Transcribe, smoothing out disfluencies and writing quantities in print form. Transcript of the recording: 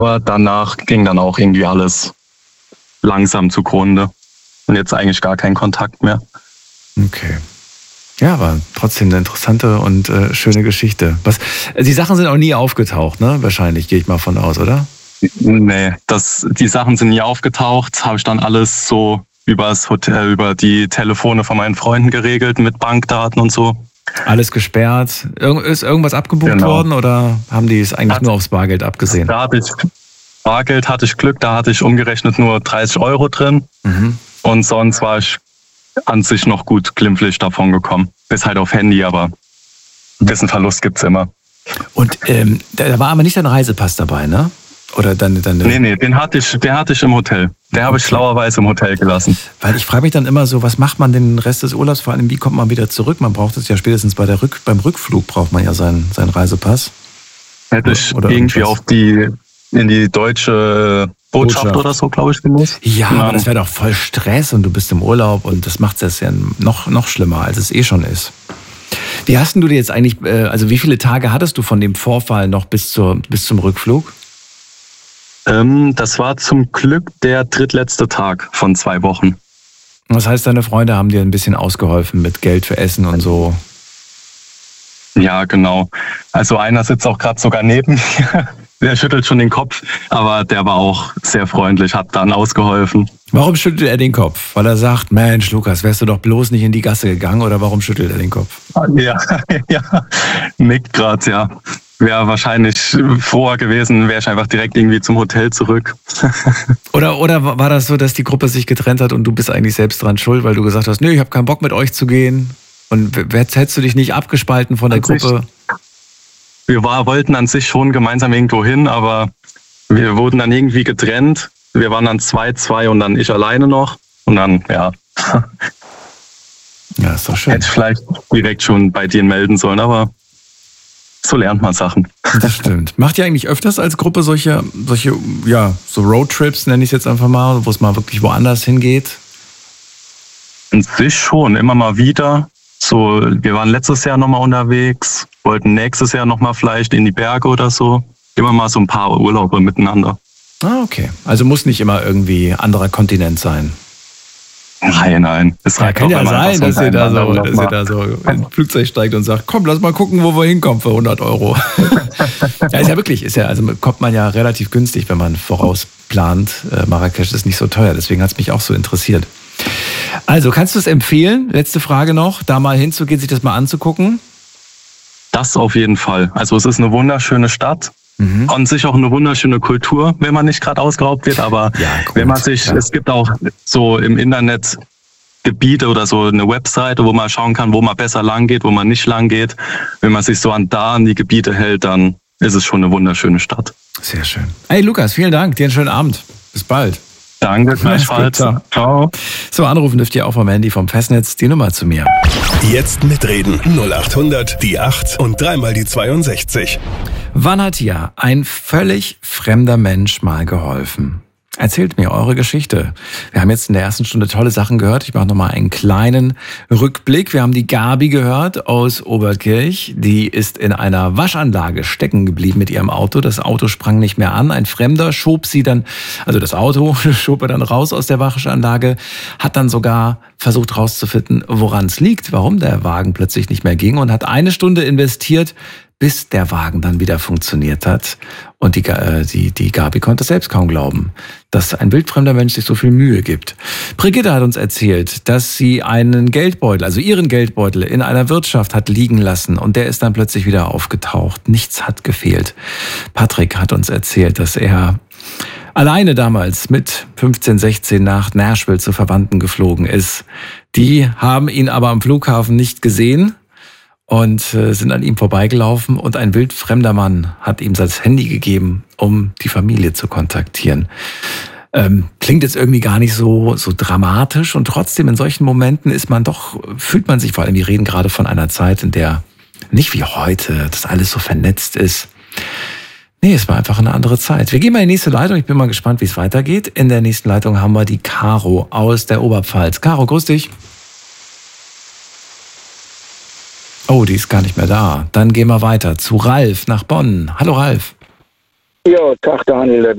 Aber danach ging dann auch irgendwie alles langsam zugrunde. Und jetzt eigentlich gar kein Kontakt mehr. Okay. Ja, aber trotzdem eine interessante und schöne Geschichte. Die Sachen sind auch nie aufgetaucht, ne? Wahrscheinlich, gehe ich mal von aus, oder? Nee, die Sachen sind nie aufgetaucht. Habe ich dann alles so übers Hotel, über die Telefone von meinen Freunden geregelt mit Bankdaten und so. Alles gesperrt. Ist irgendwas abgebucht worden oder haben die es eigentlich nur aufs Bargeld abgesehen? Bargeld hatte ich Glück, da hatte ich umgerechnet nur 30 Euro drin. Mhm. Und sonst war ich an sich noch gut glimpflich davon gekommen. Bis halt auf Handy, aber ein bisschen Verlust gibt's immer. Und da war aber nicht dein Reisepass dabei, ne? Oder deine... Nee, den hatte ich im Hotel. Den habe ich schlauerweise im Hotel gelassen. Weil ich frage mich dann immer so, was macht man den Rest des Urlaubs? Vor allem, wie kommt man wieder zurück? Man braucht es ja spätestens beim Rückflug braucht man ja seinen Reisepass. Hätte ich irgendwie in die deutsche Botschaft oder so, glaube ich, gemusst. Ja, aber das wäre doch voll Stress und du bist im Urlaub und das macht es ja noch schlimmer, als es eh schon ist. Wie hast du dir jetzt eigentlich, also wie viele Tage hattest du von dem Vorfall noch bis zum Rückflug? Das war zum Glück der drittletzte Tag von 2 Wochen. Das heißt, deine Freunde haben dir ein bisschen ausgeholfen mit Geld für Essen und so? Ja, genau. Also einer sitzt auch gerade sogar neben mir. Der schüttelt schon den Kopf, aber der war auch sehr freundlich, hat dann ausgeholfen. Warum schüttelt er den Kopf? Weil er sagt, Mensch, Lukas, wärst du doch bloß nicht in die Gasse gegangen, oder warum schüttelt er den Kopf? Ja, nickt gerade, ja. Wäre wahrscheinlich froher gewesen, wäre ich einfach direkt irgendwie zum Hotel zurück. Oder war das so, dass die Gruppe sich getrennt hat und du bist eigentlich selbst dran schuld, weil du gesagt hast, nö, ich habe keinen Bock mit euch zu gehen? Und hättest du dich nicht abgespalten von der Gruppe? Wir wollten an sich schon gemeinsam irgendwo hin, aber wir wurden dann irgendwie getrennt. Wir waren dann 2 und dann ich alleine noch. Und dann, ja. Ja, ist doch schön. Hätte ich vielleicht direkt schon bei dir melden sollen, aber so lernt man Sachen. Das stimmt. Macht ihr eigentlich öfters als Gruppe solche ja, so Roadtrips, nenne ich es jetzt einfach mal, wo es mal wirklich woanders hingeht? An sich schon, immer mal wieder. So, wir waren letztes Jahr nochmal unterwegs, wollten nächstes Jahr nochmal vielleicht in die Berge oder so. Immer mal so ein paar Urlaube miteinander. Ah, okay. Also muss nicht immer irgendwie anderer Kontinent sein. Nein. Es kann ja sein, dass ihr da so ins Flugzeug steigt und sagt, komm, lass mal gucken, wo wir hinkommen für 100 Euro. Ja, also kommt man ja relativ günstig, wenn man vorausplant. Marrakesch ist nicht so teuer, deswegen hat es mich auch so interessiert. Also, kannst du es empfehlen? Letzte Frage noch, da mal hinzugehen, sich das mal anzugucken? Das auf jeden Fall. Also es ist eine wunderschöne Stadt. An sich auch eine wunderschöne Kultur, wenn man nicht gerade ausgeraubt wird, aber wenn man sich, es gibt auch so im Internet Gebiete oder so eine Webseite, wo man schauen kann, wo man besser lang geht, wo man nicht lang geht. Wenn man sich so an die Gebiete hält, dann ist es schon eine wunderschöne Stadt. Sehr schön. Hey Lukas, vielen Dank, dir einen schönen Abend. Bis bald. Danke, gleichfalls. Ciao. So, anrufen dürft ihr auch vom Handy vom Festnetz die Nummer zu mir. Jetzt mitreden. 0800 die 8 und 3 die 62. Wann hat dir ein völlig fremder Mensch mal geholfen? Erzählt mir eure Geschichte. Wir haben jetzt in der ersten Stunde tolle Sachen gehört. Ich mache nochmal einen kleinen Rückblick. Wir haben die Gabi gehört aus Oberkirch. Die ist in einer Waschanlage stecken geblieben mit ihrem Auto. Das Auto sprang nicht mehr an. Ein Fremder schob sie dann, also das Auto schob er dann raus aus der Waschanlage, hat dann sogar versucht rauszufinden, woran es liegt, warum der Wagen plötzlich nicht mehr ging und hat 1 Stunde investiert, bis der Wagen dann wieder funktioniert hat. Und die Gabi konnte es selbst kaum glauben, dass ein wildfremder Mensch sich so viel Mühe gibt. Brigitte hat uns erzählt, dass sie einen Geldbeutel, also ihren Geldbeutel, in einer Wirtschaft hat liegen lassen und der ist dann plötzlich wieder aufgetaucht. Nichts hat gefehlt. Patrick hat uns erzählt, dass er alleine damals mit 15, 16 nach Nashville zu Verwandten geflogen ist. Die haben ihn aber am Flughafen nicht gesehen und sind an ihm vorbeigelaufen und ein wildfremder Mann hat ihm sein Handy gegeben, um die Familie zu kontaktieren. Klingt jetzt irgendwie gar nicht so dramatisch und trotzdem in solchen Momenten fühlt man sich, vor allem wir reden gerade von einer Zeit, in der nicht wie heute das alles so vernetzt ist. Nee, es war einfach eine andere Zeit. Wir gehen mal in die nächste Leitung. Ich bin mal gespannt, wie es weitergeht. In der nächsten Leitung haben wir die Caro aus der Oberpfalz. Caro, grüß dich. Oh, die ist gar nicht mehr da. Dann gehen wir weiter zu Ralf nach Bonn. Hallo Ralf. Ja, Tag Daniel.